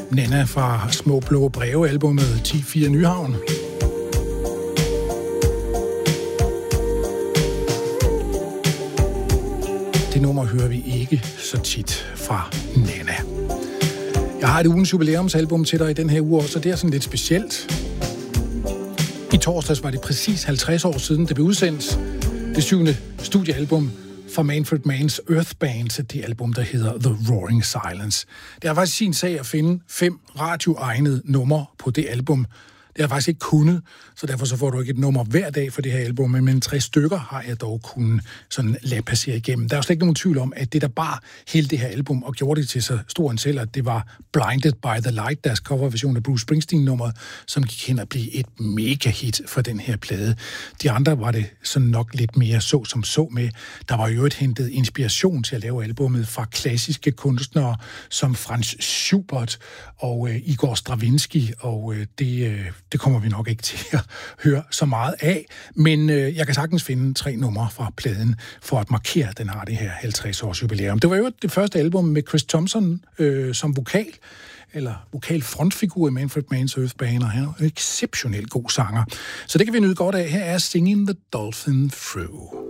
Nana fra Små Blå Breve-albummet 10-4 Nyhavn. Det nummer hører vi ikke så tit fra Nana. Jeg har et ugens jubilæumsalbum til dig i den her uge også, så det er sådan lidt specielt. I torsdags var det præcis 50 år siden, det blev udsendt. Det 7. studiealbum fra Manfred Manns Earth Band, det album, der hedder The Roaring Silence. Det har faktisk sin sag at finde 5 radioegnede numre på det album. Det har jeg faktisk ikke kunnet, så derfor så får du ikke et nummer hver dag for det her album, men 3 stykker har jeg dog kunnet sådan lade passere igennem. Der er jo slet ikke nogen tvivl om, at det der bare hele det her album og gjorde det til så stor en selv, at det var Blinded by the Light, deres coverversion af Bruce Springsteen-nummeret, som gik hen og blev et mega hit for den her plade. De andre var det sådan nok lidt mere så med. Der var jo et hentet inspiration til at lave albummet fra klassiske kunstnere som Franz Schubert og Igor Stravinsky, og det kommer vi nok ikke til at høre så meget af, men jeg kan sagtens finde 3 numre fra pladen for at markere, at den har det her 50-års jubilæum. Det var jo det første album med Chris Thompson som vokal frontfigur i Manfred Manns Earth Band, og han er en exceptionelt god sanger. Så det kan vi nyde godt af. Her er Singing the Dolphin Through.